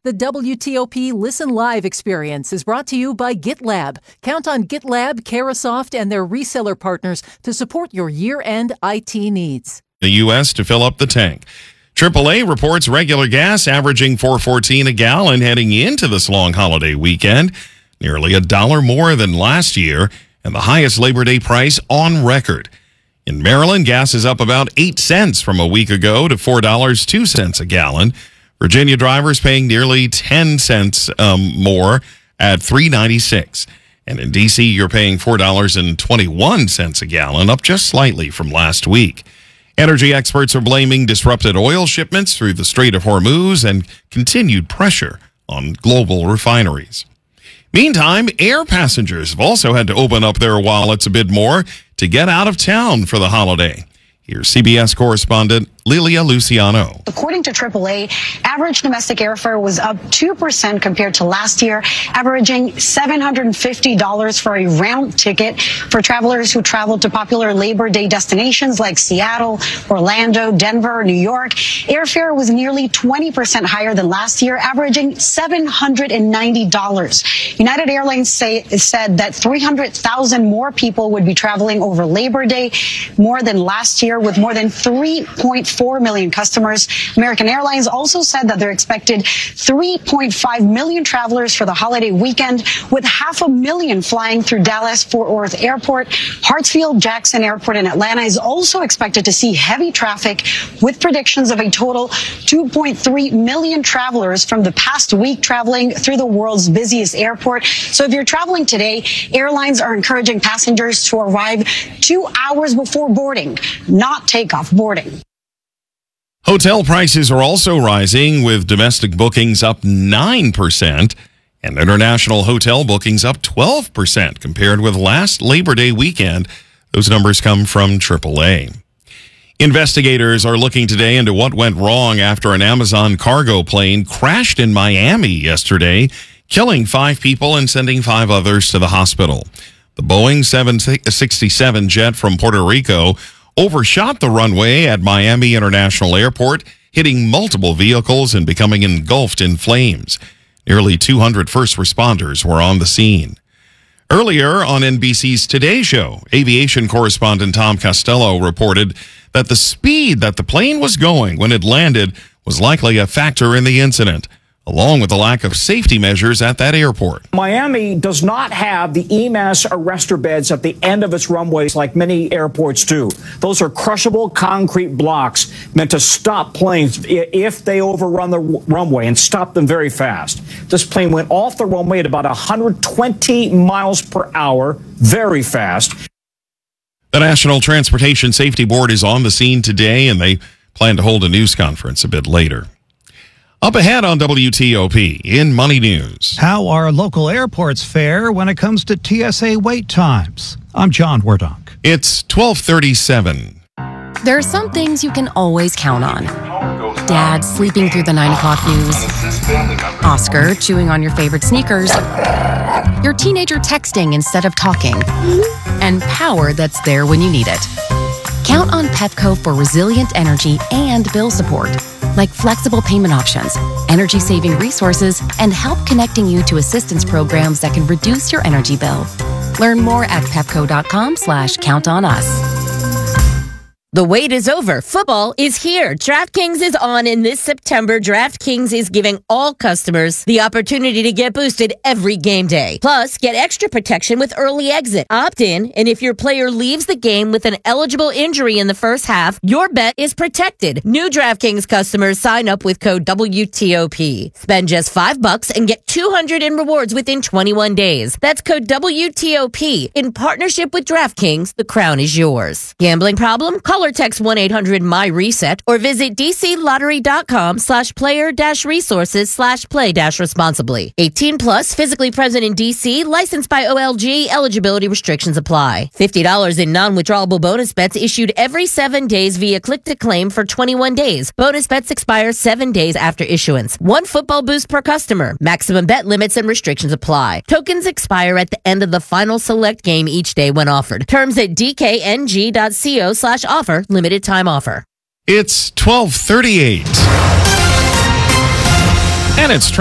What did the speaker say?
The WTOP Listen Live experience is brought to you by GitLab. Count on GitLab, Carahsoft, and their reseller partners to support your year-end IT needs. The U.S. to fill up the tank. AAA reports regular gas averaging $4.14 a gallon heading into this long holiday weekend, nearly $1 more than last year, and the highest Labor Day price on record. In Maryland, gas is up about 8 cents from a week ago to $4.02 a gallon. Virginia drivers paying nearly 10 cents more at $3.96. And in D.C., you're paying $4.21 a gallon, up just slightly from last week. Energy experts are blaming disrupted oil shipments through the Strait of Hormuz and continued pressure on global refineries. Meantime, air passengers have also had to open up their wallets a bit more to get out of town for the holiday. Here's CBS correspondent Lilia Luciano. According to AAA, average domestic airfare was up 2% compared to last year, averaging $750 for a round ticket for travelers who traveled to popular Labor Day destinations like Seattle, Orlando, Denver, New York. Airfare was nearly 20% higher than last year, averaging $790. United Airlines said that 300,000 more people would be traveling over Labor Day, more than last year, with more than 3.4 million customers. American Airlines also said that they're expected 3.5 million travelers for the holiday weekend, with 500,000 flying through Dallas-Fort Worth Airport. Hartsfield-Jackson Airport in Atlanta is also expected to see heavy traffic, with predictions of a total 2.3 million travelers from the past week traveling through the world's busiest airport. So if you're traveling today, airlines are encouraging passengers to arrive 2 hours before boarding, not takeoff boarding. Hotel prices are also rising, with domestic bookings up 9% and international hotel bookings up 12% compared with last Labor Day weekend. Those numbers come from AAA. Investigators are looking today into what went wrong after an Amazon cargo plane crashed in Miami yesterday, killing 5 people and sending 5 others to the hospital. The Boeing 767 jet from Puerto Rico overshot the runway at Miami International Airport, hitting multiple vehicles and becoming engulfed in flames. Nearly 200 first responders were on the scene. Earlier on NBC's Today Show, aviation correspondent Tom Costello reported that the speed that the plane was going when it landed was likely a factor in the incident, along with the lack of safety measures at that airport. Miami does not have the EMAS arrestor beds at the end of its runways like many airports do. Those are crushable concrete blocks meant to stop planes if they overrun the runway and stop them very fast. This plane went off the runway at about 120 miles per hour, very fast. The National Transportation Safety Board is on the scene today, and they plan to hold a news conference a bit later. Up ahead on WTOP in Money News. How our local airports fare when it comes to TSA wait times. I'm John Werdonk. It's 12:37. There are some things you can always count on. Dad sleeping through the 9 o'clock news. Oscar chewing on your favorite sneakers. Your teenager texting instead of talking. And power that's there when you need it. Count on Pepco for resilient energy and bill support, like flexible payment options, energy-saving resources, and help connecting you to assistance programs that can reduce your energy bill. Learn more at pepco.com/countonus. The wait is over. Football is here. DraftKings is on, and this September, DraftKings is giving all customers the opportunity to get boosted every game day. Plus, get extra protection with early exit. Opt in, and if your player leaves the game with an eligible injury in the first half, your bet is protected. New DraftKings customers sign up with code WTOP. Spend just $5 and get $200 in rewards within 21 days. That's code WTOP. In partnership with DraftKings, the crown is yours. Gambling problem? Call or text 1-800-MY-RESET or visit dclottery.com/player-resources/play-responsibly. 18 plus, physically present in DC, licensed by OLG, eligibility restrictions apply. $50 in non-withdrawable bonus bets issued every 7 days via click to claim for 21 days. Bonus bets expire 7 days after issuance. 1 football boost per customer. Maximum bet limits and restrictions apply. Tokens expire at the end of the final select game each day when offered. Terms at dkng.co/offer. Limited time offer. It's 12:38. And it's